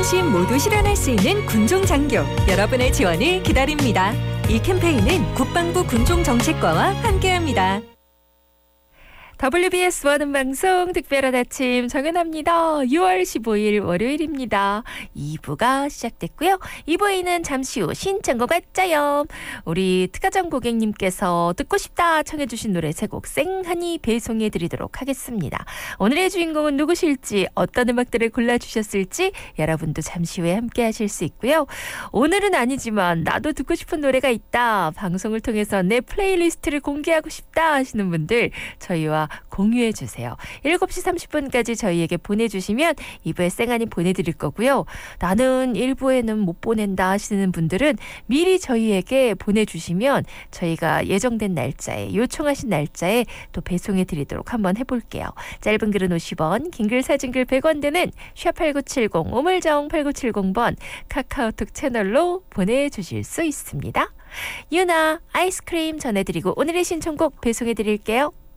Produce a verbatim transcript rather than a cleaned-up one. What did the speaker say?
어르신 모두 실현할 수 있는 군종장교, 여러분의 지원을 기다립니다. 이 캠페인은 국방부 군종정책과와 함께합니다. 더블유비에스 보는 방송 특별한 아침 정연아입니다. 유월 십오일 월요일입니다. 이 부가 시작됐고요. 이 부에는 잠시 후 신청곡 왔자요. 우리 특가정 고객님께서 듣고 싶다 청해 주신 노래 세 곡 생하니 배송해 드리도록 하겠습니다. 오늘의 주인공은 누구실지, 어떤 음악들을 골라주셨을지 여러분도 잠시 후에 함께 하실 수 있고요. 오늘은 아니지만 나도 듣고 싶은 노래가 있다, 방송을 통해서 내 플레이리스트를 공개하고 싶다 하시는 분들 저희와 공유해 주세요. 일곱 시 삼십 분까지 저희에게 보내주시면 이 부에 쌩하니 보내드릴 거고요. 나는 일 부에는 못 보낸다 하시는 분들은 미리 저희에게 보내주시면 저희가 예정된 날짜에, 요청하신 날짜에 또 배송해 드리도록 한번 해볼게요. 짧은 글은 오십 원, 긴 글 사진 글 백 원 되는 샵 팔구칠공, 우물정 팔구칠공 번 카카오톡 채널로 보내주실 수 있습니다. 유나 아이스크림 전해드리고 오늘의 신청곡 배송해 드릴게요.